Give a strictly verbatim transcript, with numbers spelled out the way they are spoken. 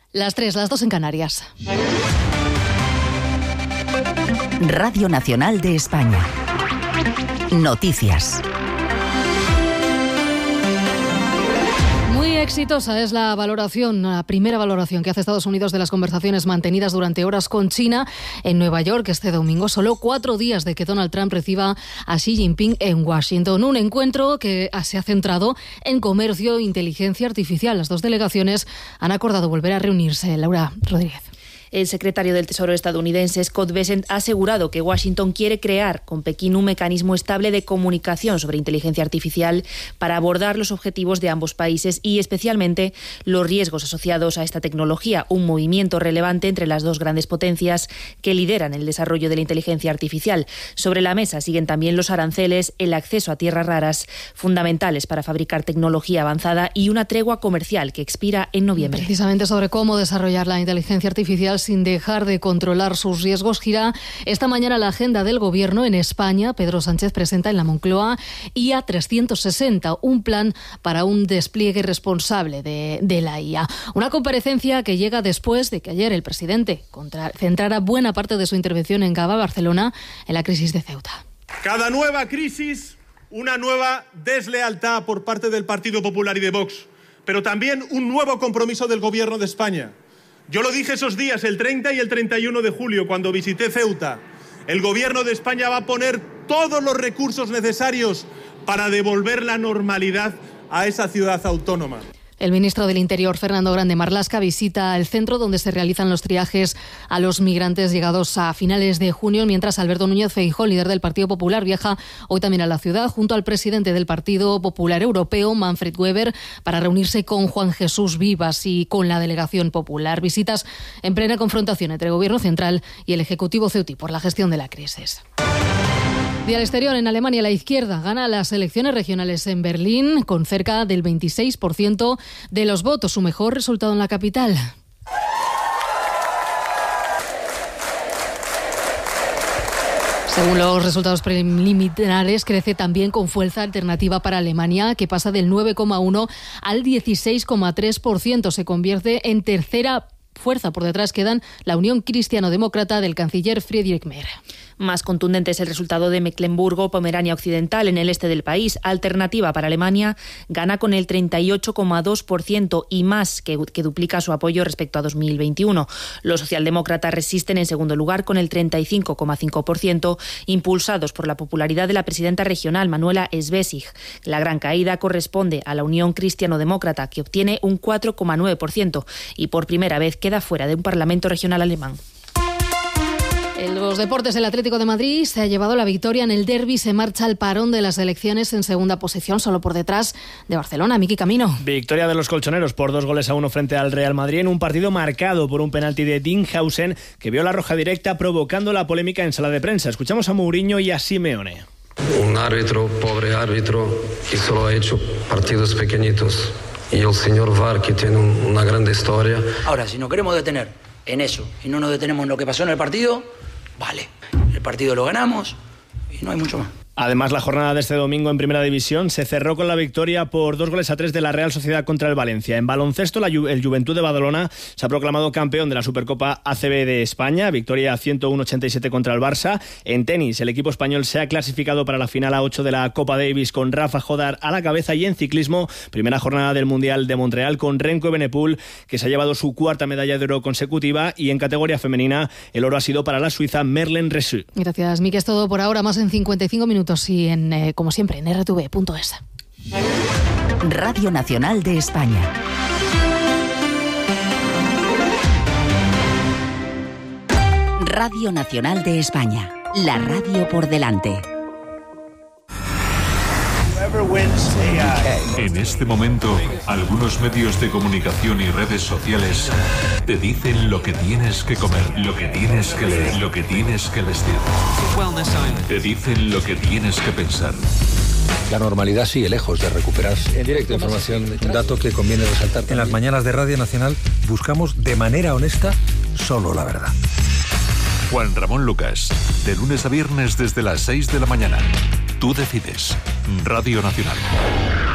Las tres, las dos en Canarias. Radio Nacional de España. Noticias. Muy exitosa es la valoración, la primera valoración que hace Estados Unidos de las conversaciones mantenidas durante horas con China en Nueva York este domingo, solo cuatro días de que Donald Trump reciba a Xi Jinping en Washington. Un encuentro que se ha centrado en comercio e inteligencia artificial. Las dos delegaciones han acordado volver a reunirse. Laura Rodríguez. El secretario del Tesoro estadounidense, Scott Bessent, ha asegurado que Washington quiere crear con Pekín un mecanismo estable de comunicación sobre inteligencia artificial para abordar los objetivos de ambos países y especialmente los riesgos asociados a esta tecnología, un movimiento relevante entre las dos grandes potencias que lideran el desarrollo de la inteligencia artificial. Sobre la mesa siguen también los aranceles, el acceso a tierras raras, fundamentales para fabricar tecnología avanzada, y una tregua comercial que expira en noviembre. Precisamente sobre cómo desarrollar la inteligencia artificial sin dejar de controlar sus riesgos, gira esta mañana la agenda del Gobierno en España. Pedro Sánchez presenta en la Moncloa I A trescientos sesenta, un plan para un despliegue responsable de, de la I A. Una comparecencia que llega después de que ayer el presidente contra, centrara buena parte de su intervención en Gaba, Barcelona, en la crisis de Ceuta. Cada nueva crisis, una nueva deslealtad por parte del Partido Popular y de Vox, pero también un nuevo compromiso del Gobierno de España. Yo lo dije esos días, el treinta y el treinta y uno de julio, cuando visité Ceuta. El Gobierno de España va a poner todos los recursos necesarios para devolver la normalidad a esa ciudad autónoma. El ministro del Interior, Fernando Grande Marlaska, visita el centro donde se realizan los triajes a los migrantes llegados a finales de junio, mientras Alberto Núñez Feijóo, líder del Partido Popular, viaja hoy también a la ciudad junto al presidente del Partido Popular Europeo, Manfred Weber, para reunirse con Juan Jesús Vivas y con la delegación popular. Visitas en plena confrontación entre el Gobierno central y el Ejecutivo ceutí por la gestión de la crisis. Y al exterior, en Alemania, la izquierda gana las elecciones regionales en Berlín con cerca del veintiséis por ciento de los votos, su mejor resultado en la capital. Según los resultados preliminares, crece también con fuerza Alternativa para Alemania, que pasa del nueve coma uno al dieciséis coma tres por ciento. Se convierte en tercera fuerza. Por detrás quedan la Unión Cristiano-Demócrata del canciller Friedrich Merz. Más contundente es el resultado de Mecklemburgo-Pomerania Occidental, en el este del país. Alternativa para Alemania gana con el treinta y ocho coma dos por ciento y más, que, que duplica su apoyo respecto a dos mil veintiuno. Los socialdemócratas resisten en segundo lugar con el treinta y cinco coma cinco por ciento, impulsados por la popularidad de la presidenta regional, Manuela Schwesig. La gran caída corresponde a la Unión Cristiano-Demócrata, que obtiene un cuatro coma nueve por ciento y por primera vez queda fuera de un parlamento regional alemán. En los deportes, el Atlético de Madrid se ha llevado la victoria en el derbi, se marcha al parón de las elecciones en segunda posición, solo por detrás de Barcelona. Miki Camino. Victoria de los colchoneros por dos goles a uno frente al Real Madrid en un partido marcado por un penalti de Dinghausen que vio la roja directa, provocando la polémica en sala de prensa. Escuchamos a Mourinho y a Simeone. Un árbitro, pobre árbitro, que solo ha hecho partidos pequeñitos. Y el señor V A R, que tiene un, una grande historia. Ahora, si nos queremos detener en eso y no nos detenemos en lo que pasó en el partido, vale, el partido lo ganamos y no hay mucho más. Además, la jornada de este domingo en Primera División se cerró con la victoria por dos goles a tres de la Real Sociedad contra el Valencia. En baloncesto, la Ju- el Juventud de Badalona se ha proclamado campeón de la Supercopa A C B de España, victoria ciento uno a ochenta y siete contra el Barça. En tenis, el equipo español se ha clasificado para la final A ocho de la Copa Davis con Rafa Jodar a la cabeza. Y en ciclismo, primera jornada del Mundial de Montreal con Remco Evenepoel, que se ha llevado su cuarta medalla de oro consecutiva. Y en categoría femenina, el oro ha sido para la suiza Merlin Resu. Gracias, Miki. Es todo por ahora, más en cincuenta y cinco minutos y en, eh, como siempre, en erre te ve punto es. Radio Nacional de España. Radio Nacional de España. La radio por delante. En este momento, algunos medios de comunicación y redes sociales te dicen lo que tienes que comer, lo que tienes que leer, lo que tienes que vestir. Te dicen lo que tienes que pensar. La normalidad sigue lejos de recuperarse. En directo, información, un dato que conviene resaltar. En las mañanas de Radio Nacional buscamos de manera honesta solo la verdad. Juan Ramón Lucas, de lunes a viernes desde las seis de la mañana. Tú decides. Radio Nacional.